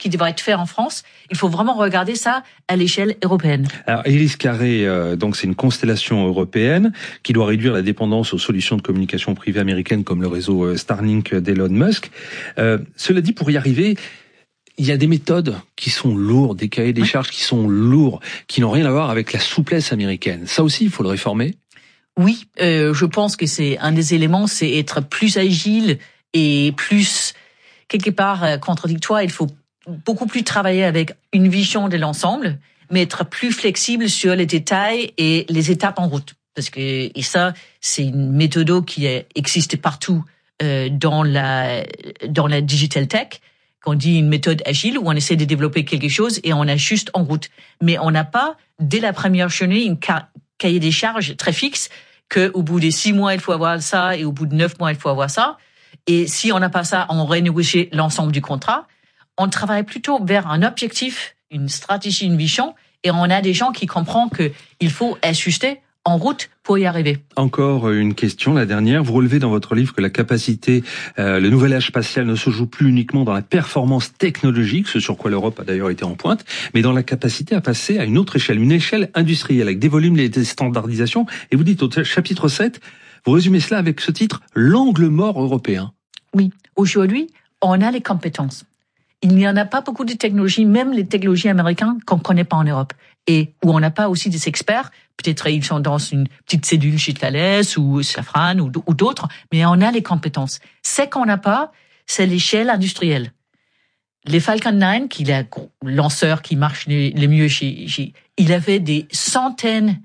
qui devrait être fait en France. Il faut vraiment regarder ça à l'échelle européenne. Alors, Iris Carré, donc c'est une constellation européenne qui doit réduire la dépendance aux solutions de communication privée américaines comme le réseau Starlink d'Elon Musk. Cela dit, pour y arriver, il y a des méthodes qui sont lourdes, des cahiers des charges qui sont lourds, qui n'ont rien à voir avec la souplesse américaine. Ça aussi, il faut le réformer. Oui, je pense que c'est un des éléments, c'est être plus agile et plus, quelque part, contradictoire. Il faut beaucoup plus travailler avec une vision de l'ensemble, mais être plus flexible sur les détails et les étapes en route. Parce que, et ça, c'est une méthode qui existe partout dans la digital tech. Quand on dit une méthode agile où on essaie de développer quelque chose et on ajuste en route. Mais on n'a pas, dès la première journée, une cahier des charges très fixe que au bout des 6 mois, il faut avoir ça et au bout de 9 mois, il faut avoir ça. Et si on n'a pas ça, on renégocie l'ensemble du contrat. On travaille plutôt vers un objectif, une stratégie, une vision, et on a des gens qui comprennent qu'il faut ajuster en route pour y arriver. Encore une question, la dernière. Vous relevez dans votre livre que la capacité, le nouvel âge spatial ne se joue plus uniquement dans la performance technologique, ce sur quoi l'Europe a d'ailleurs été en pointe, mais dans la capacité à passer à une autre échelle, une échelle industrielle, avec des volumes et des standardisations. Et vous dites au chapitre 7, vous résumez cela avec ce titre, l'angle mort européen. Oui, aujourd'hui, on a les compétences. Il n'y en a pas beaucoup de technologies, même les technologies américaines qu'on ne connaît pas en Europe. Et où on n'a pas aussi des experts, peut-être ils sont dans une petite cellule chez Thales ou Safran ou d'autres, mais on a les compétences. Ce qu'on n'a pas, c'est l'échelle industrielle. Les Falcon 9, qui est le lanceur qui marche le mieux il avait des centaines,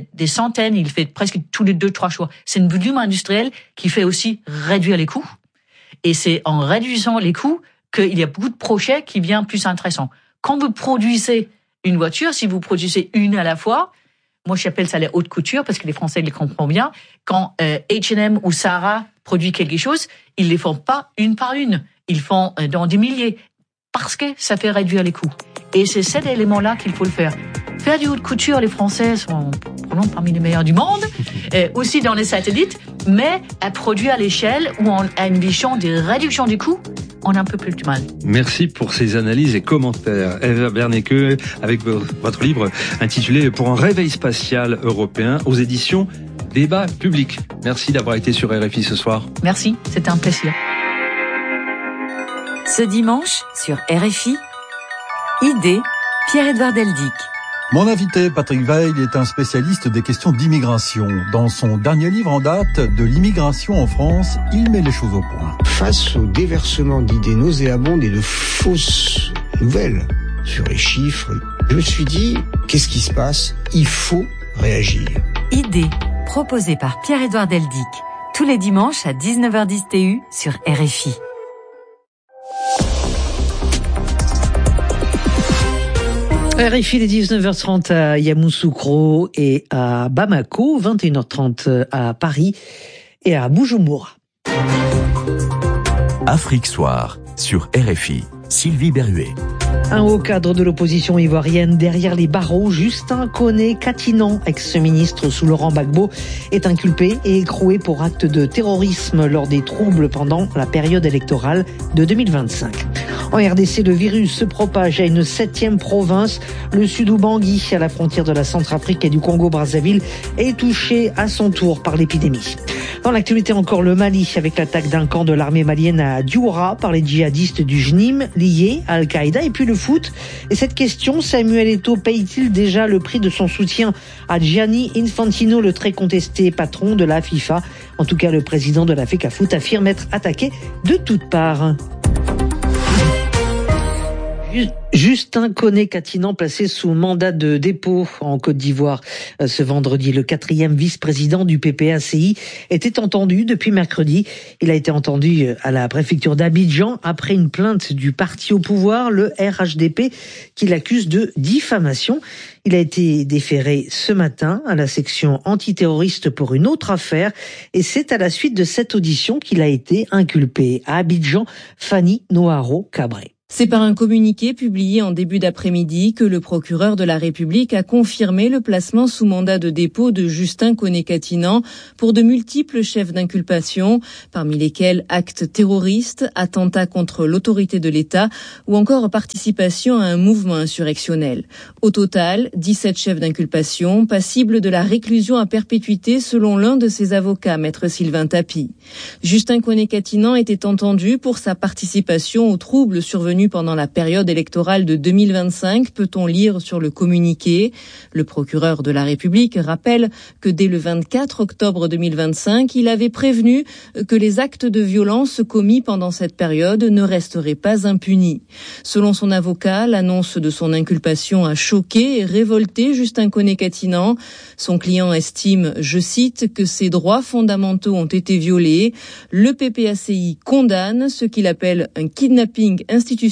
il fait presque tous les 2-3 choix. C'est un volume industriel qui fait aussi réduire les coûts. Et c'est en réduisant les coûts qu'il y a beaucoup de projets qui viennent plus intéressants. Quand vous produisez une voiture, si vous produisez une à la fois, moi j'appelle ça les haute couture parce que les Français les comprennent bien, quand H&M ou Zara produit quelque chose, ils les font pas une par une, ils font dans des milliers, parce que ça fait réduire les coûts. Et c'est cet élément-là qu'il faut le faire. Faire du haute couture, les Français sont parmi les meilleurs du monde, aussi dans les satellites, mais à produire à l'échelle où on a une vision de réduction du coût, on a un peu plus de mal. Merci pour ces analyses et commentaires. Eva Berneke, avec votre livre intitulé « Pour un réveil spatial européen » aux éditions Débat Public. Merci d'avoir été sur RFI ce soir. Merci, c'était un plaisir. Ce dimanche, sur RFI, Idée, Pierre-Edouard Deldic. Mon invité, Patrick Weil, est un spécialiste des questions d'immigration. Dans son dernier livre en date, De l'immigration en France, il met les choses au point. Face au déversement d'idées nauséabondes et de fausses nouvelles sur les chiffres, je me suis dit, qu'est-ce qui se passe ? Il faut réagir. Idée, proposée par Pierre-Edouard Deldic, tous les dimanches à 19h10 TU sur RFI. RFI, les 19h30 à Yamoussoukro et à Bamako, 21h30 à Paris et à Bujumbura. Afrique Soir, sur RFI, Sylvie Berruet. Un haut cadre de l'opposition ivoirienne derrière les barreaux, Justin Koné-Katinan, ex-ministre sous Laurent Gbagbo, est inculpé et écroué pour acte de terrorisme lors des troubles pendant la période électorale de 2025. En RDC, le virus se propage à une 7e province. Le Sud-Oubangui, à la frontière de la Centrafrique et du Congo-Brazzaville, est touché à son tour par l'épidémie. Dans l'actualité encore, le Mali, avec l'attaque d'un camp de l'armée malienne à Dioura par les djihadistes du JNIM liés à Al-Qaïda. Et puis le foot. Et cette question, Samuel Eto'o paye-t-il déjà le prix de son soutien à Gianni Infantino, le très contesté patron de la FIFA? En tout cas, le président de la FECAFOOT affirme être attaqué de toutes parts. Justin Koné-Katinan, placé sous mandat de dépôt en Côte d'Ivoire ce vendredi. Le 4e vice-président du PPACI était entendu depuis mercredi. Il a été entendu à la préfecture d'Abidjan après une plainte du parti au pouvoir, le RHDP, qui l'accuse de diffamation. Il a été déféré ce matin à la section antiterroriste pour une autre affaire et c'est à la suite de cette audition qu'il a été inculpé. À Abidjan, Fanny Noaro Cabré. C'est par un communiqué publié en début d'après-midi que le procureur de la République a confirmé le placement sous mandat de dépôt de Justin Koné-Katinan pour de multiples chefs d'inculpation, parmi lesquels actes terroristes, attentats contre l'autorité de l'État ou encore participation à un mouvement insurrectionnel. Au total, 17 chefs d'inculpation passibles de la réclusion à perpétuité selon l'un de ses avocats, maître Sylvain Tapie. Justin Koné-Katinan était entendu pour sa participation aux troubles survenus pendant la période électorale de 2025, peut-on lire sur le communiqué. Le procureur de la République rappelle que dès le 24 octobre 2025, il avait prévenu que les actes de violence commis pendant cette période ne resteraient pas impunis. Selon son avocat, l'annonce de son inculpation a choqué et révolté Justin Koné-Katinan. Son client estime, je cite, que ses droits fondamentaux ont été violés. Le PPACI condamne ce qu'il appelle un kidnapping institutionnel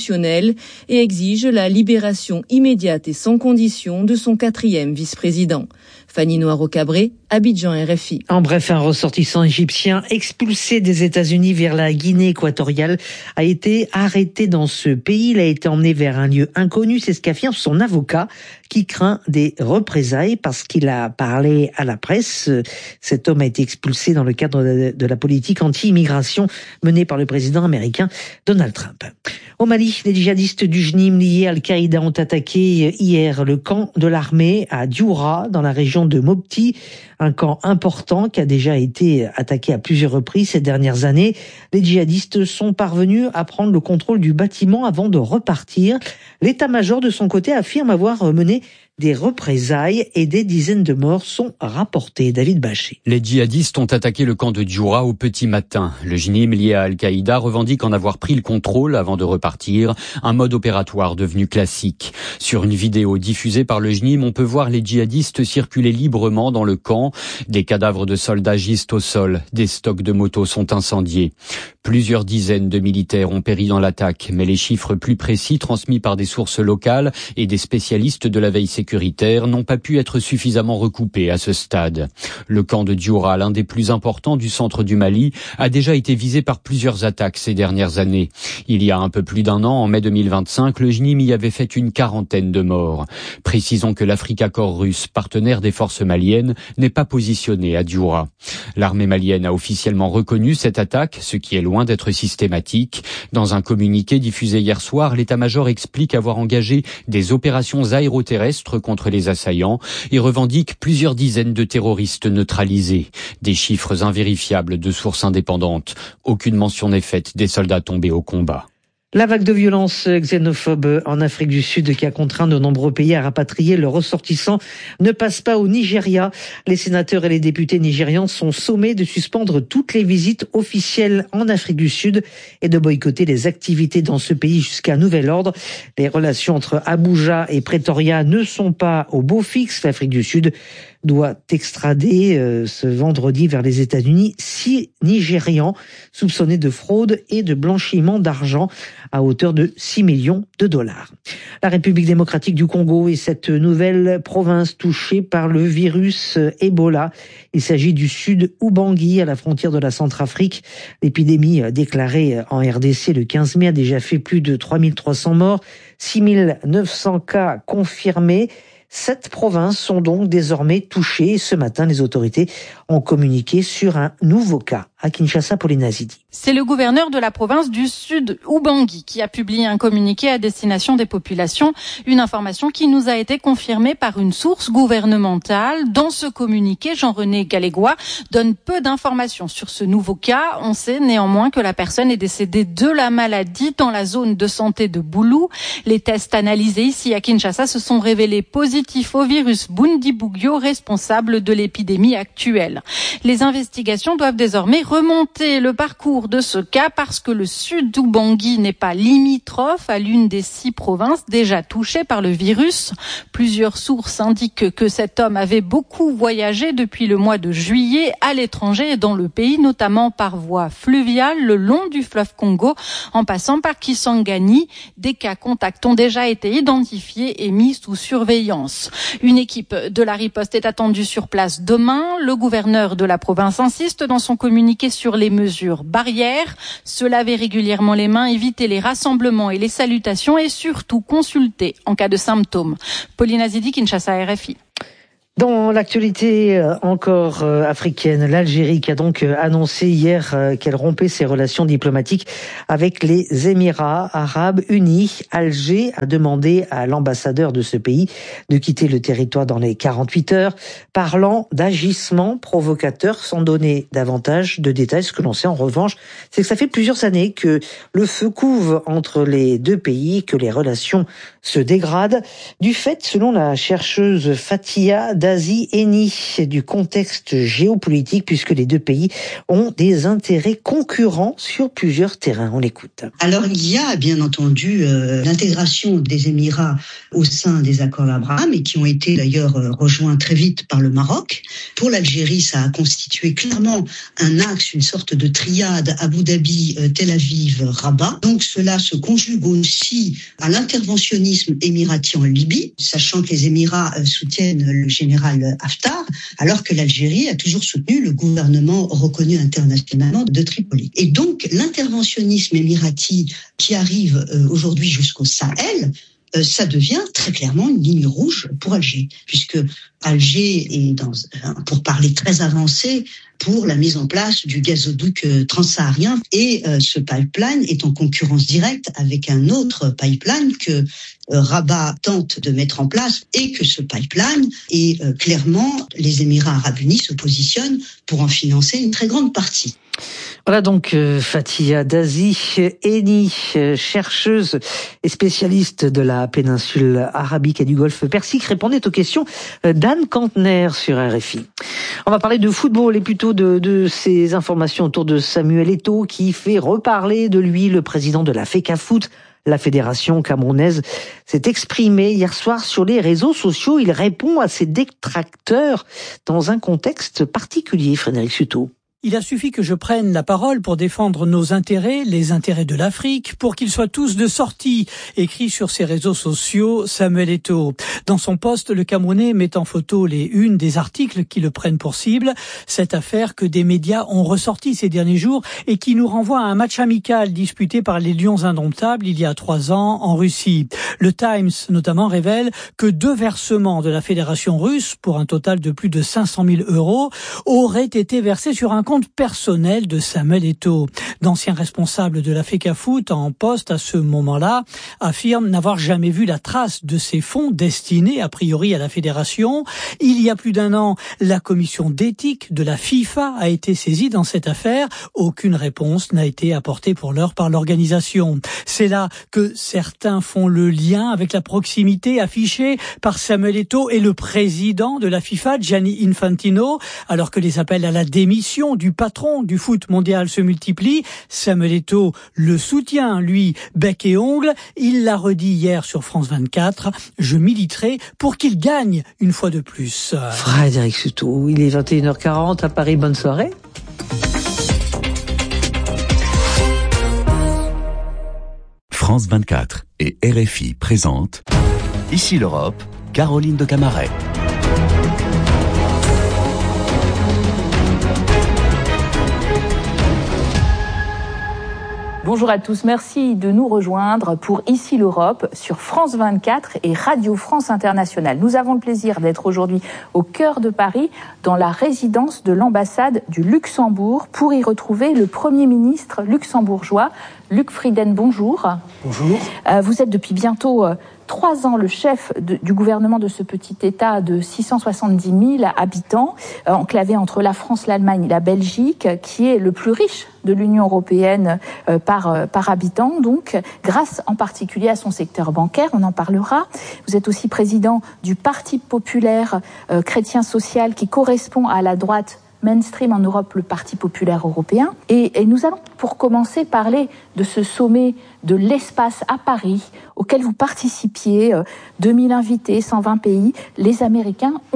et exige la libération immédiate et sans condition de son 4e vice-président. Fanny Noiro-Cabré, Abidjan, RFI. En bref, un ressortissant égyptien expulsé des États-Unis vers la Guinée équatoriale a été arrêté dans ce pays. Il a été emmené vers un lieu inconnu. C'est ce qu'affirme son avocat qui craint des représailles parce qu'il a parlé à la presse. Cet homme a été expulsé dans le cadre de la politique anti-immigration menée par le président américain Donald Trump. Au Mali, les djihadistes du JNIM liés à Al-Qaïda ont attaqué hier le camp de l'armée à Dioura, dans la région de Mopti, un camp important qui a déjà été attaqué à plusieurs reprises ces dernières années. Les djihadistes sont parvenus à prendre le contrôle du bâtiment avant de repartir. L'état-major de son côté affirme avoir mené des représailles et des dizaines de morts sont rapportés. David Bachet. Les djihadistes ont attaqué le camp de Dioura au petit matin. Le JNIM lié à Al-Qaïda revendique en avoir pris le contrôle avant de repartir, un mode opératoire devenu classique. Sur une vidéo diffusée par le JNIM, on peut voir les djihadistes circuler librement dans le camp. Des cadavres de soldats gisent au sol, des stocks de motos sont incendiés. Plusieurs dizaines de militaires ont péri dans l'attaque, mais les chiffres plus précis transmis par des sources locales et des spécialistes de la veille sécuritaire n'ont pas pu être suffisamment recoupés à ce stade. Le camp de Dioura, l'un des plus importants du centre du Mali, a déjà été visé par plusieurs attaques ces dernières années. Il y a un peu plus d'un an, en mai 2025, le JNIM y avait fait une 40aine de morts. Précisons que l'Africa Corps russe, partenaire des forces maliennes, n'est pas positionné à Dioura. L'armée malienne a officiellement reconnu cette attaque, ce qui est loin d'être systématique. Dans un communiqué diffusé hier soir, l'état-major explique avoir engagé des opérations aéroterrestres contre les assaillants et revendique plusieurs dizaines de terroristes neutralisés. Des chiffres invérifiables de sources indépendantes. Aucune mention n'est faite des soldats tombés au combat. La vague de violence xénophobe en Afrique du Sud qui a contraint de nombreux pays à rapatrier leurs ressortissants ne passe pas au Nigeria. Les sénateurs et les députés nigérians sont sommés de suspendre toutes les visites officielles en Afrique du Sud et de boycotter les activités dans ce pays jusqu'à nouvel ordre. Les relations entre Abuja et Pretoria ne sont pas au beau fixe. L'Afrique du Sud doit extrader ce vendredi vers les États-Unis 6 Nigérians soupçonnés de fraude et de blanchiment d'argent à hauteur de 6 millions de dollars. La République démocratique du Congo est cette nouvelle province touchée par le virus Ebola. Il s'agit du sud Ubangi, à la frontière de la Centrafrique. L'épidémie déclarée en RDC le 15 mai a déjà fait plus de 3300 morts, 6900 cas confirmés. 7 provinces sont donc désormais touchées. Ce matin, les autorités ont communiqué sur un nouveau cas à Kinshasa, Pauline Azidi. C'est le gouverneur de la province du Sud, Ubangi, qui a publié un communiqué à destination des populations. Une information qui nous a été confirmée par une source gouvernementale. Dans ce communiqué, Jean-René Galégois donne peu d'informations sur ce nouveau cas. On sait néanmoins que la personne est décédée de la maladie dans la zone de santé de Boulou. Les tests analysés ici à Kinshasa se sont révélés positifs au virus Bundibugyo, responsable de l'épidémie actuelle. Les investigations doivent désormais remonter le parcours de ce cas parce que le sud d'Ubangi n'est pas limitrophe à l'une des 6 provinces déjà touchées par le virus. Plusieurs sources indiquent que cet homme avait beaucoup voyagé depuis le mois de juillet à l'étranger et dans le pays, notamment par voie fluviale le long du fleuve Congo, en passant par Kisangani. Des cas contacts ont déjà été identifiés et mis sous surveillance. Une équipe de la riposte est attendue sur place demain. Le gouvernement gouverneur de la province insiste dans son communiqué sur les mesures barrières. Se laver régulièrement les mains, éviter les rassemblements et les salutations et surtout consulter en cas de symptômes. Pauline Azidi, Kinshasa, RFI. Dans l'actualité encore africaine, l'Algérie qui a donc annoncé hier qu'elle rompait ses relations diplomatiques avec les Émirats arabes unis. Alger a demandé à l'ambassadeur de ce pays de quitter le territoire dans les 48 heures, parlant d'agissements provocateurs sans donner davantage de détails. Ce que l'on sait en revanche, c'est que ça fait plusieurs années que le feu couve entre les deux pays, que les relations se dégradent du fait, selon la chercheuse Fatia Dazi Eni, du contexte géopolitique, puisque les deux pays ont des intérêts concurrents sur plusieurs terrains. On l'écoute. Alors il y a bien entendu l'intégration des Émirats au sein des accords d'Abraham et qui ont été d'ailleurs rejoints très vite par le Maroc. Pour l'Algérie, ça a constitué clairement un axe, une sorte de triade Abu Dhabi, Tel Aviv, Rabat. Donc cela se conjugue aussi à l'interventionnisme émirati en Libye, sachant que les Émirats soutiennent le général Haftar, alors que l'Algérie a toujours soutenu le gouvernement reconnu internationalement de Tripoli. Et donc l'interventionnisme émirati qui arrive aujourd'hui jusqu'au Sahel, ça devient très clairement une ligne rouge pour Alger, puisque Alger est pour parler très avancé, pour la mise en place du gazoduc transsaharien. Et ce pipeline est en concurrence directe avec un autre pipeline que Rabat tente de mettre en place et que ce pipeline, et clairement, les Émirats arabes unis se positionnent pour en financer une très grande partie. Voilà donc Fatia Dazi Eni, chercheuse et spécialiste de la péninsule arabique et du golfe Persique, répondait aux questions d'Anne Kantner sur RFI. On va parler de football et plutôt de ces informations autour de Samuel Eto'o qui fait reparler de lui. Le président de la FECAFOOT, la fédération camerounaise, s'est exprimé hier soir sur les réseaux sociaux. Il répond à ses détracteurs dans un contexte particulier, Frédéric Suto. Il a suffi que je prenne la parole pour défendre nos intérêts, les intérêts de l'Afrique, pour qu'ils soient tous de sortie, écrit sur ses réseaux sociaux Samuel Eto'o. Dans son post, le Camerounais met en photo les unes des articles qui le prennent pour cible. Cette affaire que des médias ont ressorti ces derniers jours et qui nous renvoie à un match amical disputé par les Lions indomptables il y a 3 ans en Russie. Le Times notamment révèle que 2 versements de la fédération russe, pour un total de plus de 500 000 €, auraient été versés sur un compte personnel de Samuel Eto'o. D'anciens responsables de la FECAFOOT en poste à ce moment-là affirment n'avoir jamais vu la trace de ces fonds destinés a priori à la fédération. Il y a plus d'1 an, la commission d'éthique de la FIFA a été saisie dans cette affaire. Aucune réponse n'a été apportée pour l'heure par l'organisation. C'est là que certains font le lien avec la proximité affichée par Samuel Eto'o et le président de la FIFA, Gianni Infantino, alors que les appels à la démission du patron du foot mondial se multiplient. Samuel Eto'o le soutient, lui, bec et ongle. Il l'a redit hier sur France 24. Je militerai pour qu'il gagne une fois de plus. Frédéric Suto, il est 21h40 à Paris. Bonne soirée. France 24 et RFI présentent Ici l'Europe, Caroline de Camaret. Bonjour à tous, merci de nous rejoindre pour Ici l'Europe sur France 24 et Radio France Internationale. Nous avons le plaisir d'être aujourd'hui au cœur de Paris, dans la résidence de l'ambassade du Luxembourg, pour y retrouver le Premier ministre luxembourgeois, Luc Frieden. Bonjour. Bonjour. Vous êtes depuis bientôt 3 ans le chef du gouvernement de ce petit État de 670 000 habitants, enclavé entre la France, l'Allemagne et la Belgique, qui est le plus riche de l'Union européenne par habitant, donc grâce en particulier à son secteur bancaire, on en parlera. Vous êtes aussi président du Parti populaire chrétien social qui correspond à la droite mainstream en Europe, le Parti populaire européen. Et nous allons, pour commencer, parler de ce sommet de l'espace à Paris, auquel vous participiez, 2000 invités, 120 pays. Les Américains ont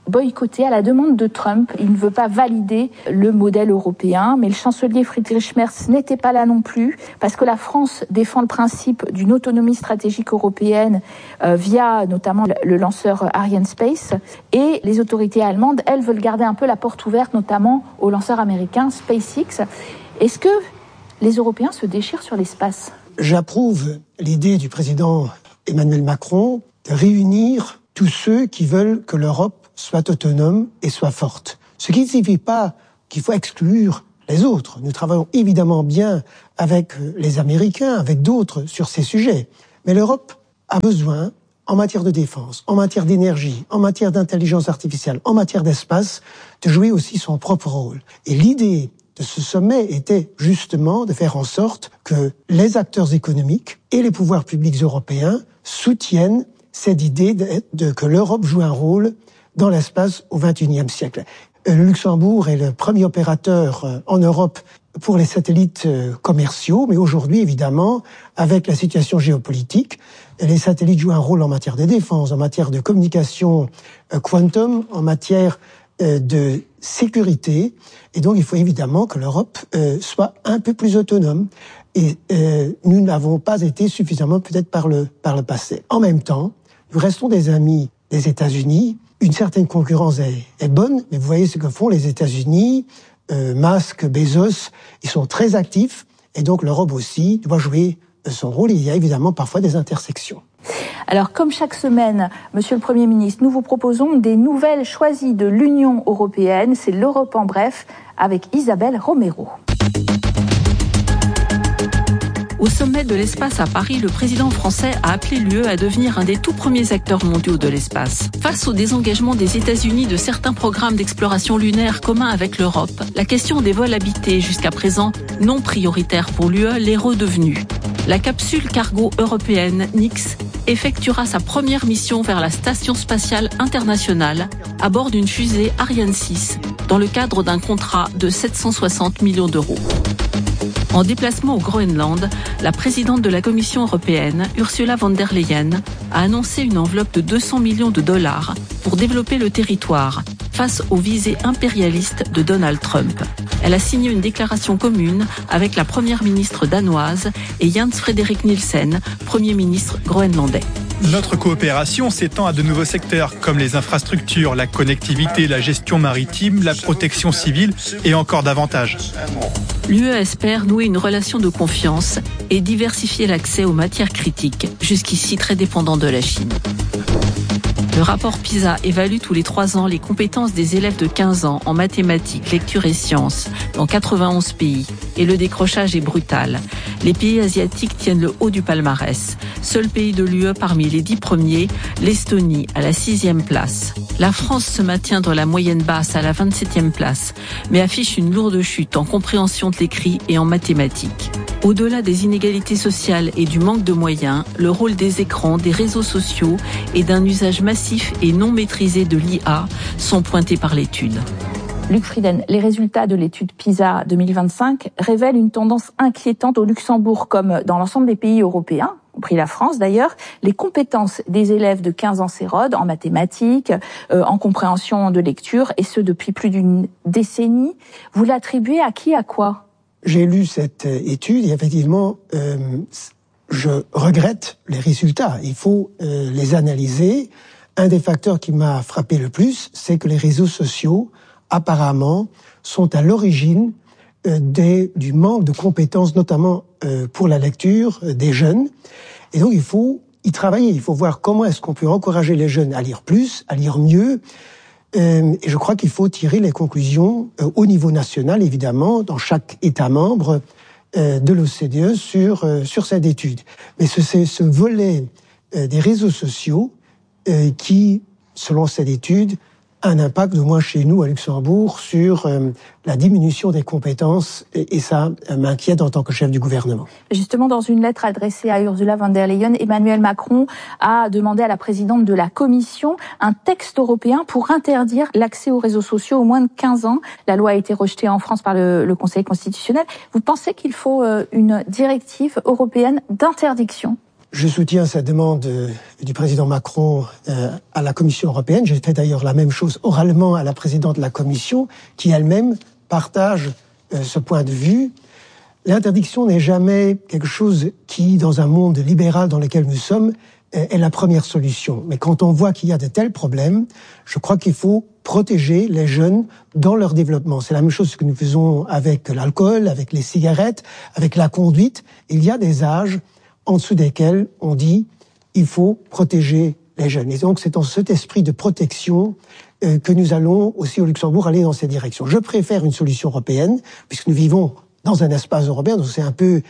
boycotté à la demande de Trump. Il ne veut pas valider le modèle européen, mais le chancelier Friedrich Merz n'était pas là non plus, parce que la France défend le principe d'une autonomie stratégique européenne via notamment le lanceur Arianespace, et les autorités allemandes, elles, veulent garder un peu la porte ouverte, notamment au lanceur américain SpaceX. Est-ce que les Européens se déchirent sur l'espace ? J'approuve l'idée du président Emmanuel Macron de réunir tous ceux qui veulent que l'Europe soit autonome et soit forte. Ce qui ne signifie pas qu'il faut exclure les autres. Nous travaillons évidemment bien avec les Américains, avec d'autres sur ces sujets. Mais l'Europe a besoin, en matière de défense, en matière d'énergie, en matière d'intelligence artificielle, en matière d'espace, de jouer aussi son propre rôle. Et l'idée de ce sommet était justement de faire en sorte que les acteurs économiques et les pouvoirs publics européens soutiennent cette idée que l'Europe joue un rôle dans l'espace au XXIe siècle. Le Luxembourg est le premier opérateur en Europe pour les satellites commerciaux, mais aujourd'hui, évidemment, avec la situation géopolitique, les satellites jouent un rôle en matière de défense, en matière de communication quantum, en matière de sécurité, et donc il faut évidemment que l'Europe soit un peu plus autonome, et nous n'avons pas été suffisamment peut-être par le passé. En même temps, nous restons des amis des États-Unis. Une certaine concurrence est bonne, mais vous voyez ce que font les États-Unis, Musk, Bezos, ils sont très actifs, et donc l'Europe aussi doit jouer son rôle. Il y a évidemment parfois des intersections. Alors, comme chaque semaine, Monsieur le Premier ministre, nous vous proposons des nouvelles choisies de l'Union européenne. C'est l'Europe en bref, avec Isabelle Romero. Au sommet de l'espace à Paris, le président français a appelé l'UE à devenir un des tout premiers acteurs mondiaux de l'espace. Face au désengagement des États-Unis de certains programmes d'exploration lunaire communs avec l'Europe, la question des vols habités, jusqu'à présent non prioritaire pour l'UE, l'est redevenue. La capsule cargo européenne Nix effectuera sa première mission vers la Station spatiale internationale à bord d'une fusée Ariane 6 dans le cadre d'un contrat de 760 millions d'euros. En déplacement au Groenland, la présidente de la Commission européenne, Ursula von der Leyen, a annoncé une enveloppe de 200 millions de dollars pour développer le territoire face aux visées impérialistes de Donald Trump. Elle a signé une déclaration commune avec la première ministre danoise et Jens Frederik Nielsen, premier ministre groenlandais. Notre coopération s'étend à de nouveaux secteurs comme les infrastructures, la connectivité, la gestion maritime, la protection civile et encore davantage. L'UE espère nouer une relation de confiance et diversifier l'accès aux matières critiques, jusqu'ici très dépendant de la Chine. Le rapport PISA évalue tous les 3 ans les compétences des élèves de 15 ans en mathématiques, lecture et sciences dans 91 pays. Et le décrochage est brutal. Les pays asiatiques tiennent le haut du palmarès. Seul pays de l'UE parmi les 10 premiers, l'Estonie à la 6e place. La France se maintient dans la moyenne basse à la 27e place, mais affiche une lourde chute en compréhension de l'écrit et en mathématiques. Au-delà des inégalités sociales et du manque de moyens, le rôle des écrans, des réseaux sociaux et d'un usage massif et non maîtrisé de l'IA sont pointés par l'étude. Luc Frieden, les résultats de l'étude PISA 2025 révèlent une tendance inquiétante au Luxembourg comme dans l'ensemble des pays européens, compris la France d'ailleurs. Les compétences des élèves de 15 ans s'érodent en mathématiques, en compréhension de lecture, et ce depuis plus d'une décennie. Vous l'attribuez à qui, à quoi ? J'ai lu cette étude et effectivement, je regrette les résultats. Il faut les analyser. Un des facteurs qui m'a frappé le plus, c'est que les réseaux sociaux, apparemment, sont à l'origine du manque de compétences, notamment pour la lecture des jeunes. Et donc, il faut y travailler. Il faut voir comment est-ce qu'on peut encourager les jeunes à lire plus, à lire mieux. Et je crois qu'il faut tirer les conclusions au niveau national, évidemment, dans chaque État membre de l'OCDE sur cette étude. Mais c'est ce volet des réseaux sociaux qui, selon cette étude, a un impact, au moins chez nous à Luxembourg, sur la diminution des compétences, et ça m'inquiète en tant que chef du gouvernement. Justement, dans une lettre adressée à Ursula von der Leyen, Emmanuel Macron a demandé à la présidente de la Commission un texte européen pour interdire l'accès aux réseaux sociaux aux moins de 15 ans. La loi a été rejetée en France par le Conseil constitutionnel. Vous pensez qu'il faut une directive européenne d'interdiction ? Je soutiens cette demande du président Macron à la Commission européenne. J'ai fait d'ailleurs la même chose oralement à la présidente de la Commission, qui elle-même partage ce point de vue. L'interdiction n'est jamais quelque chose qui, dans un monde libéral dans lequel nous sommes, est la première solution. Mais quand on voit qu'il y a de tels problèmes, je crois qu'il faut protéger les jeunes dans leur développement. C'est la même chose que nous faisons avec l'alcool, avec les cigarettes, avec la conduite. Il y a des âges en dessous desquels on dit il faut protéger les jeunes. Et donc c'est dans cet esprit de protection que nous allons aussi au Luxembourg aller dans cette direction. Je préfère une solution européenne, puisque nous vivons dans un espace européen, donc c'est un peu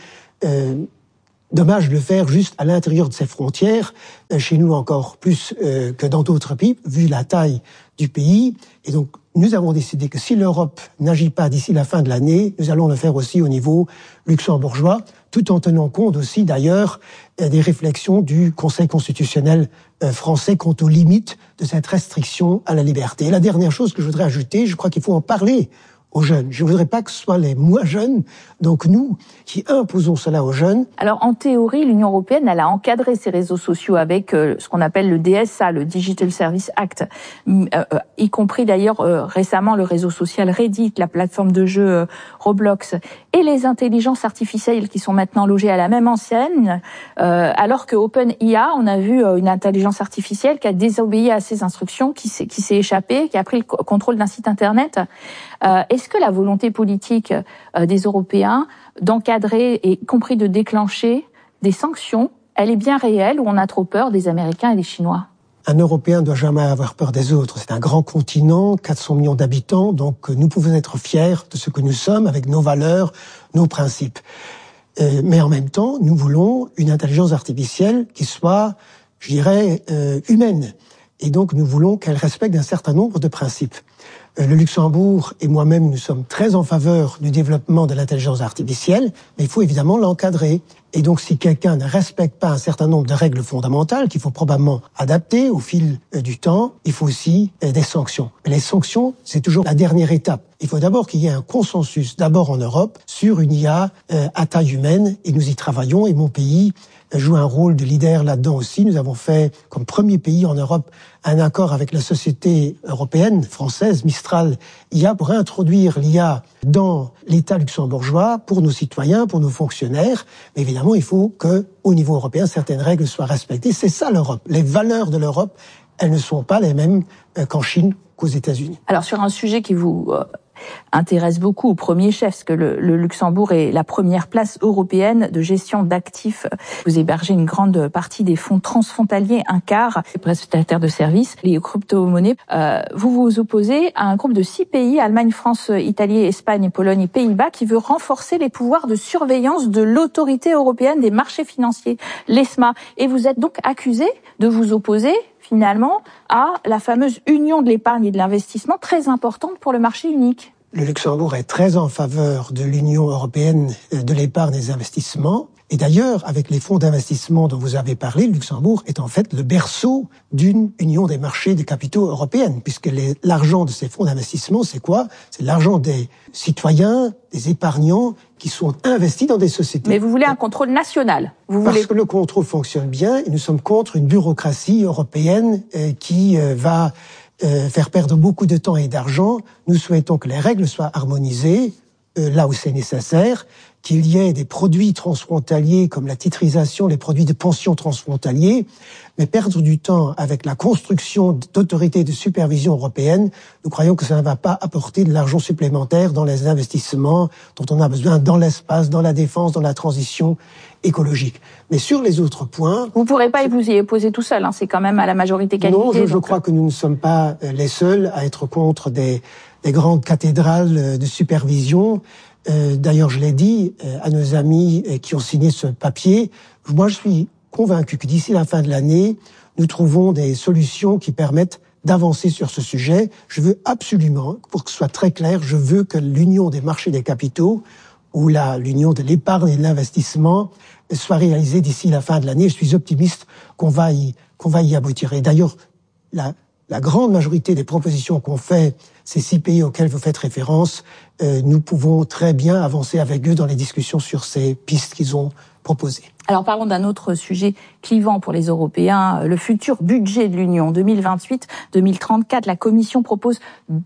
dommage de le faire juste à l'intérieur de ses frontières, chez nous encore plus que dans d'autres pays, vu la taille du pays. Et donc, nous avons décidé que si l'Europe n'agit pas d'ici la fin de l'année, nous allons le faire aussi au niveau luxembourgeois, tout en tenant compte aussi d'ailleurs des réflexions du Conseil constitutionnel français quant aux limites de cette restriction à la liberté. Et la dernière chose que je voudrais ajouter, je crois qu'il faut en parler aux jeunes. Je ne voudrais pas que ce soit les moins jeunes, donc nous, qui imposons cela aux jeunes. Alors, en théorie, l'Union européenne, elle a encadré ces réseaux sociaux avec ce qu'on appelle le DSA, le Digital Service Act, y compris d'ailleurs récemment le réseau social Reddit, la plateforme de jeu Roblox, et les intelligences artificielles qui sont maintenant logées à la même enseigne, alors que OpenIA, on a vu une intelligence artificielle qui a désobéi à ses instructions, qui s'est échappée, qui a pris le contrôle d'un site internet. Est-ce que la volonté politique des Européens d'encadrer et y compris de déclencher des sanctions, elle est bien réelle ou on a trop peur des Américains et des Chinois? Un Européen ne doit jamais avoir peur des autres. C'est un grand continent, 400 millions d'habitants, donc nous pouvons être fiers de ce que nous sommes avec nos valeurs, nos principes. Mais en même temps, nous voulons une intelligence artificielle qui soit, je dirais, humaine. Et donc nous voulons qu'elle respecte un certain nombre de principes. Le Luxembourg et moi-même, nous sommes très en faveur du développement de l'intelligence artificielle, mais il faut évidemment l'encadrer. Et donc, si quelqu'un ne respecte pas un certain nombre de règles fondamentales qu'il faut probablement adapter au fil du temps, il faut aussi des sanctions. Mais les sanctions, c'est toujours la dernière étape. Il faut d'abord qu'il y ait un consensus, d'abord en Europe, sur une IA à taille humaine, et nous y travaillons, et mon pays joue un rôle de leader là-dedans aussi. Nous avons fait, comme premier pays en Europe, un accord avec la société européenne, française, Mistral IA, pour introduire l'IA dans l'État luxembourgeois, pour nos citoyens, pour nos fonctionnaires. Mais évidemment, il faut que, au niveau européen, certaines règles soient respectées. C'est ça l'Europe. Les valeurs de l'Europe, elles ne sont pas les mêmes qu'en Chine, qu'aux États-Unis. Alors, sur un sujet qui vous intéresse beaucoup au premier chef, parce que le Luxembourg est la première place européenne de gestion d'actifs. Vous hébergez une grande partie des fonds transfrontaliers, un quart, les prestataires de services, les crypto-monnaies. Vous vous opposez à un groupe de 6 pays, Allemagne, France, Italie, Espagne, Pologne et Pays-Bas, qui veut renforcer les pouvoirs de surveillance de l'autorité européenne des marchés financiers, l'ESMA. Et vous êtes donc accusé de vous opposer finalement à la fameuse union de l'épargne et de l'investissement, très importante pour le marché unique. Le Luxembourg est très en faveur de l'Union européenne de l'épargne et des investissements. Et d'ailleurs, avec les fonds d'investissement dont vous avez parlé, le Luxembourg est en fait le berceau d'une union des marchés des capitaux européenne, puisque l'argent de ces fonds d'investissement, c'est quoi? C'est l'argent des citoyens, des épargnants qui sont investis dans des sociétés. Mais vous voulez un contrôle national? Parce que le contrôle fonctionne bien et nous sommes contre une bureaucratie européenne qui va faire perdre beaucoup de temps et d'argent. Nous souhaitons que les règles soient harmonisées, là où c'est nécessaire, qu'il y ait des produits transfrontaliers comme la titrisation, les produits de pension transfrontaliers, mais perdre du temps avec la construction d'autorités de supervision européennes, nous croyons que ça ne va pas apporter de l'argent supplémentaire dans les investissements dont on a besoin dans l'espace, dans la défense, dans la transition écologique. Mais sur les autres points... Vous ne pourrez pas vous y opposer tout seul, hein, c'est quand même à la majorité qualifiée. Non, je crois que nous ne sommes pas les seuls à être contre des grandes cathédrales de supervision. D'ailleurs, je l'ai dit à nos amis qui ont signé ce papier, moi je suis convaincu que d'ici la fin de l'année, nous trouvons des solutions qui permettent d'avancer sur ce sujet. Je veux absolument, pour que ce soit très clair, je veux que l'union des marchés des capitaux ou l'union de l'épargne et de l'investissement soit réalisée d'ici la fin de l'année. Je suis optimiste qu'on va y aboutir. Et d'ailleurs, la grande majorité des propositions qu'on fait, ces 6 pays auxquels vous faites référence, nous pouvons très bien avancer avec eux dans les discussions sur ces pistes qu'ils ont proposé. Alors parlons d'un autre sujet clivant pour les Européens, le futur budget de l'Union 2028-2034. La Commission propose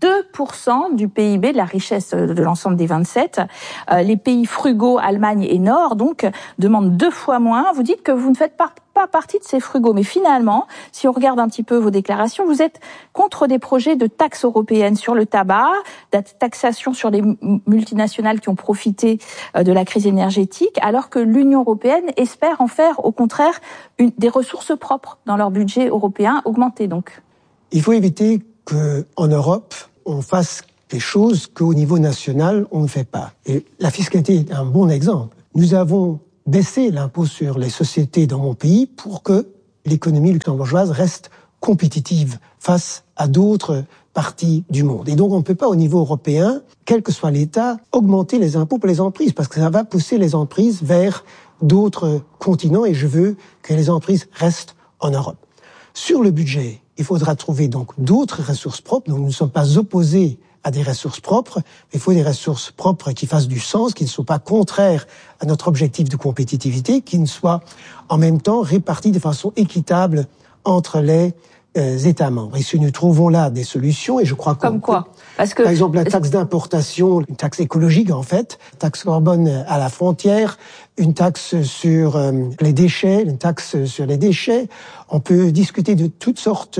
2% du PIB, de la richesse de l'ensemble des 27. Les pays frugaux, Allemagne et Nord, donc, demandent 2 fois moins. Vous dites que vous ne faites pas partie de ces frugaux, mais finalement, si on regarde un petit peu vos déclarations, vous êtes contre des projets de taxes européennes sur le tabac, de taxation sur les multinationales qui ont profité de la crise énergétique, alors que l'Union européenne espère en faire, au contraire, des ressources propres dans leur budget européen augmenté, donc. Il faut éviter qu'en Europe, on fasse des choses qu'au niveau national, on ne fait pas. Et la fiscalité est un bon exemple. Nous avons baissé l'impôt sur les sociétés dans mon pays pour que l'économie luxembourgeoise reste compétitive face à d'autres parties du monde. Et donc, on ne peut pas, au niveau européen, quel que soit l'État, augmenter les impôts pour les entreprises, parce que ça va pousser les entreprises vers d'autres continents, et je veux que les entreprises restent en Europe. Sur le budget, il faudra trouver donc d'autres ressources propres. Donc, nous ne sommes pas opposés à des ressources propres, mais il faut des ressources propres qui fassent du sens, qui ne soient pas contraires à notre objectif de compétitivité, qui ne soient en même temps réparties de façon équitable entre les États membres. Et si nous trouvons là des solutions, et je crois comme quoi, parce que par exemple la taxe d'importation, une taxe écologique en fait, taxe carbone à la frontière, une taxe sur les déchets, une taxe sur les déchets, on peut discuter de toutes sortes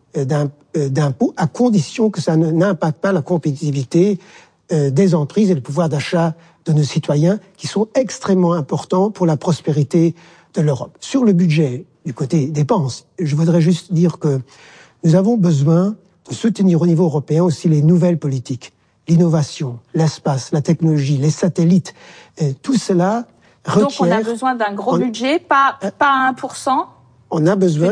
d'impôts à condition que ça n'impacte pas la compétitivité des entreprises et le pouvoir d'achat de nos citoyens, qui sont extrêmement importants pour la prospérité de l'Europe. Sur le budget, du côté dépenses, je voudrais juste dire que nous avons besoin de soutenir au niveau européen aussi les nouvelles politiques, l'innovation, l'espace, la technologie, les satellites, tout cela requiert... Donc on a besoin d'un gros budget, pas 1%. On a besoin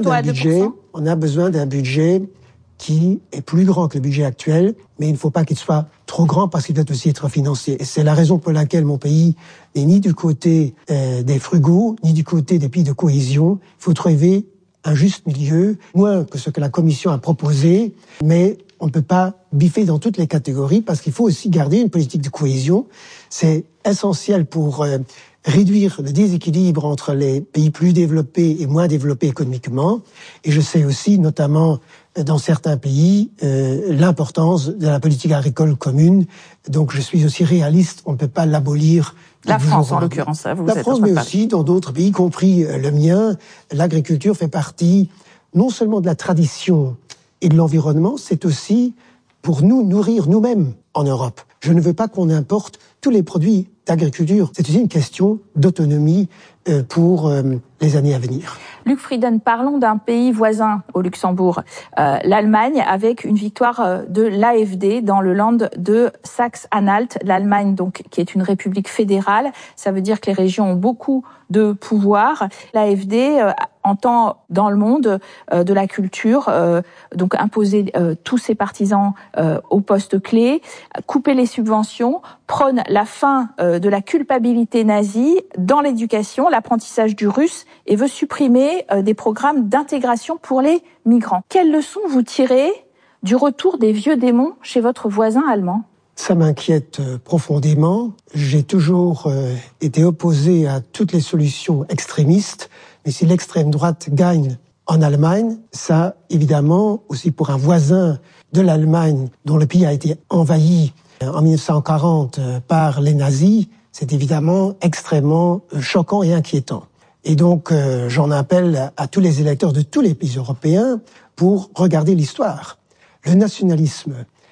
d'un budget qui est plus grand que le budget actuel, mais il ne faut pas qu'il soit trop grand parce qu'il doit aussi être financé. Et c'est la raison pour laquelle mon pays n'est ni du côté des frugaux, ni du côté des pays de cohésion. Il faut trouver un juste milieu, moins que ce que la Commission a proposé, mais on ne peut pas biffer dans toutes les catégories parce qu'il faut aussi garder une politique de cohésion. C'est essentiel pour réduire le déséquilibre entre les pays plus développés et moins développés économiquement. Et je sais aussi, notamment dans certains pays, l'importance de la politique agricole commune. Donc je suis aussi réaliste, on ne peut pas l'abolir. La France, en l'occurrence. La France, mais aussi dans d'autres pays, y compris le mien. L'agriculture fait partie non seulement de la tradition et de l'environnement, c'est aussi pour nous nourrir nous-mêmes en Europe. Je ne veux pas qu'on importe tous les produits d'agriculture. C'est aussi une question d'autonomie pour les années à venir. Luc Frieden, parlons d'un pays voisin au Luxembourg, l'Allemagne, avec une victoire de l'AfD dans le land de Saxe-Anhalt. L'Allemagne, donc, qui est une république fédérale, ça veut dire que les régions ont beaucoup de pouvoir. L'AfD entend dans le monde de la culture donc imposer tous ses partisans aux postes clés, couper les subventions, prône la fin de la culpabilité nazie dans l'éducation, l'apprentissage du russe et veut supprimer des programmes d'intégration pour les migrants. Quelles leçons vous tirez du retour des vieux démons chez votre voisin allemand ? Ça m'inquiète profondément. J'ai toujours été opposé à toutes les solutions extrémistes, mais si l'extrême droite gagne en Allemagne, ça, évidemment, aussi pour un voisin de l'Allemagne dont le pays a été envahi en 1940 par les nazis, c'est évidemment extrêmement choquant et inquiétant. Et donc, j'en appelle à tous les électeurs de tous les pays européens pour regarder l'histoire. Le nationalisme,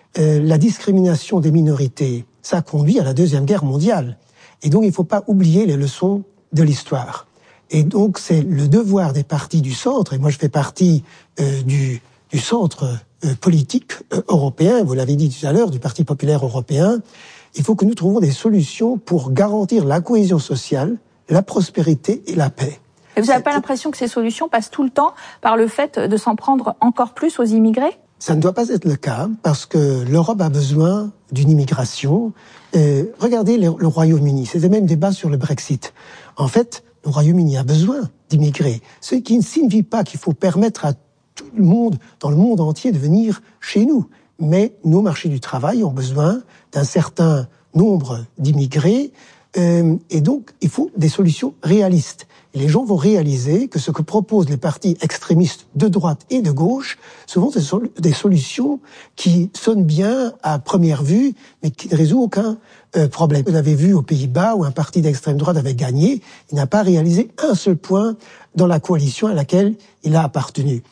la discrimination des minorités, ça conduit à la Deuxième Guerre mondiale. Et donc, il ne faut pas oublier les leçons de l'histoire. Et donc, c'est le devoir des partis du centre, et moi je fais partie du centre politique européen, vous l'avez dit tout à l'heure, du Parti populaire européen. Il faut que nous trouvions des solutions pour garantir la cohésion sociale, la prospérité et la paix. Et vous n'avez pas l'impression que ces solutions passent tout le temps par le fait de s'en prendre encore plus aux immigrés ? Ça ne doit pas être le cas, parce que l'Europe a besoin d'une immigration. Regardez le Royaume-Uni, c'est le même débat sur le Brexit. En fait, le Royaume-Uni a besoin d'immigrer, ce qui ne signifie pas qu'il faut permettre à tout le monde, dans le monde entier, de venir chez nous. Mais nos marchés du travail ont besoin d'un certain nombre d'immigrés Et donc, il faut des solutions réalistes. Et les gens vont réaliser que ce que proposent les partis extrémistes de droite et de gauche, souvent des solutions qui sonnent bien à première vue, mais qui ne résolvent aucun problème. Vous l'avez vu aux Pays-Bas, où un parti d'extrême droite avait gagné, il n'a pas réalisé un seul point dans la coalition à laquelle il a appartenu.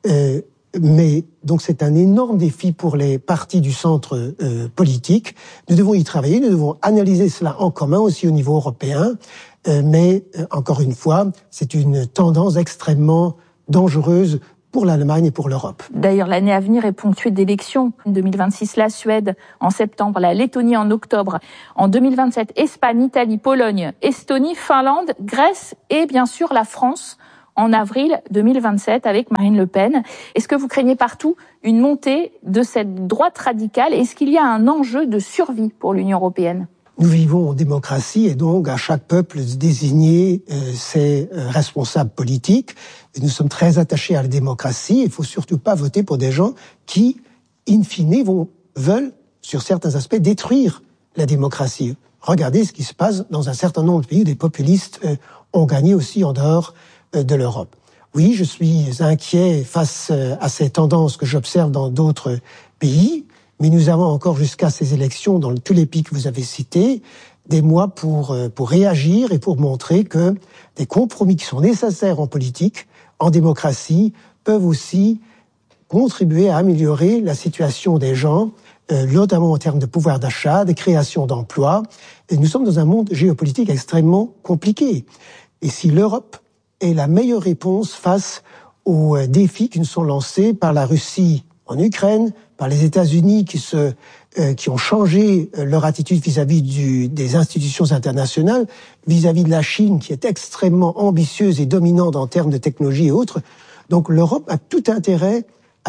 Mais donc c'est un énorme défi pour les partis du centre politique. Nous devons y travailler, nous devons analyser cela en commun aussi au niveau européen. Mais encore une fois, c'est une tendance extrêmement dangereuse pour l'Allemagne et pour l'Europe. D'ailleurs, l'année à venir est ponctuée d'élections. En 2026, la Suède, en septembre, la Lettonie en octobre. En 2027, Espagne, Italie, Pologne, Estonie, Finlande, Grèce et bien sûr la France en avril 2027 avec Marine Le Pen. Est-ce que vous craignez partout une montée de cette droite radicale? Est-ce qu'il y a un enjeu de survie pour l'Union européenne? Nous vivons en démocratie et donc à chaque peuple de désigner ses responsables politiques. Et nous sommes très attachés à la démocratie. Il ne faut surtout pas voter pour des gens qui, in fine, veulent, sur certains aspects, détruire la démocratie. Regardez ce qui se passe dans un certain nombre de pays où des populistes ont gagné aussi en dehors de l'Europe. Oui, je suis inquiet face à ces tendances que j'observe dans d'autres pays. Mais nous avons encore jusqu'à ces élections, dans tous les pays que vous avez cités, des mois pour réagir et pour montrer que des compromis qui sont nécessaires en politique, en démocratie, peuvent aussi contribuer à améliorer la situation des gens, notamment en termes de pouvoir d'achat, de création d'emplois. Et nous sommes dans un monde géopolitique extrêmement compliqué. Et si l'Europe est la meilleure réponse face aux défis qui nous sont lancés par la Russie en Ukraine, par les États-Unis qui ont changé leur attitude vis-à-vis des institutions internationales, vis-à-vis de la Chine qui est extrêmement ambitieuse et dominante en termes de technologie et autres. Donc l'Europe a tout intérêt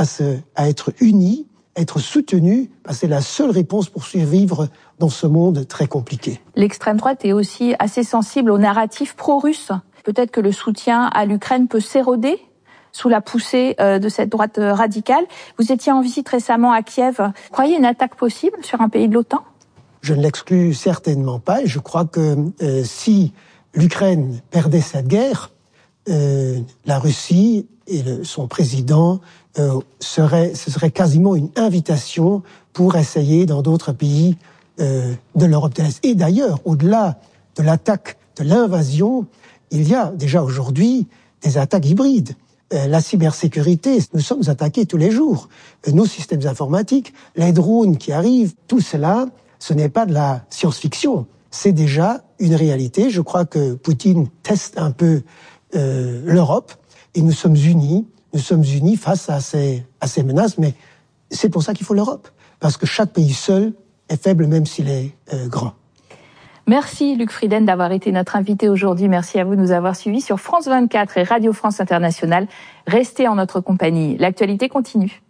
à être unie, à être soutenue, parce que c'est la seule réponse pour survivre dans ce monde très compliqué. L'extrême droite est aussi assez sensible au narratif pro-russe. Peut-être que le soutien à l'Ukraine peut s'éroder sous la poussée de cette droite radicale. Vous étiez en visite récemment à Kiev. Vous croyez une attaque possible sur un pays de l'OTAN? Je ne l'exclus certainement pas et je crois que si l'Ukraine perdait cette guerre, la Russie et son président ce serait quasiment une invitation pour essayer dans d'autres pays de l'Europe de l'Est. Et d'ailleurs, au-delà de l'attaque, de l'invasion, il y a déjà aujourd'hui des attaques hybrides. La cybersécurité, nous sommes attaqués tous les jours. Nos systèmes informatiques, les drones qui arrivent, tout cela, ce n'est pas de la science-fiction. C'est déjà une réalité. Je crois que Poutine teste un peu l'Europe et nous sommes unis face à ces menaces. Mais c'est pour ça qu'il faut l'Europe. Parce que chaque pays seul est faible même s'il est grand. Merci Luc Frieden d'avoir été notre invité aujourd'hui. Merci à vous de nous avoir suivis sur France 24 et Radio France Internationale. Restez en notre compagnie. L'actualité continue.